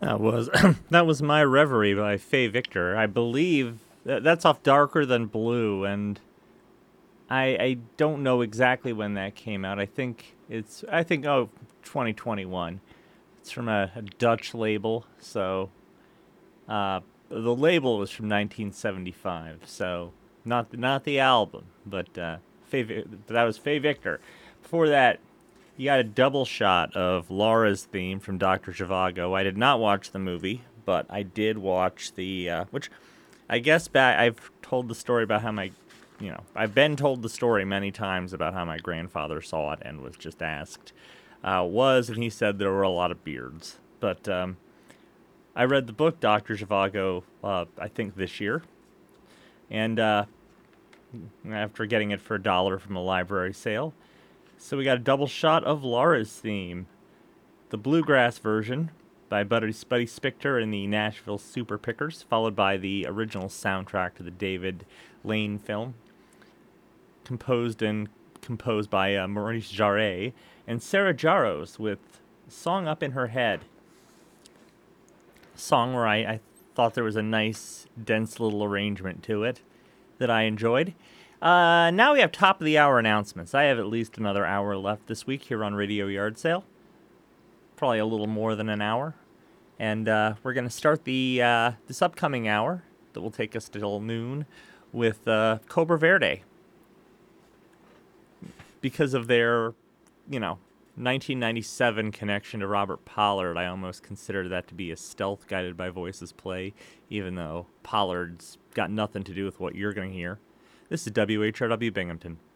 That was that was My Reverie by Faye Victor. I believe that's off Darker Than Blue, and I don't know exactly when that came out. I think 2021. It's from a Dutch label, so the label was from 1975. So not the album, but that was Faye Victor. Before that, you got a double shot of Laura's theme from Doctor Zhivago. I did not watch the movie, but I did watch which I guess I've told the story about how I've been told the story many times about how my grandfather saw it and was just asked how it was, and he said there were a lot of beards. But I read the book Doctor Zhivago, I think this year, and after getting it for $1 from a library sale, so we got a double shot of Laura's theme, the bluegrass version by Buddy Spictor and the Nashville Super Pickers, followed by the original soundtrack to the David Lane film, composed by Maurice Jarre and Sarah Jaros with "Song Up in Her Head," a song where I thought there was a nice, dense little arrangement to it that I enjoyed. Now we have top of the hour announcements. I have at least another hour left this week here on Radio Yard Sale. Probably a little more than an hour. And we're going to start this upcoming hour that will take us till noon with Cobra Verde. Because of their, 1997 connection to Robert Pollard, I almost consider that to be a stealth Guided by Voices play, even though Pollard's got nothing to do with what you're going to hear. This is WHRW Binghamton.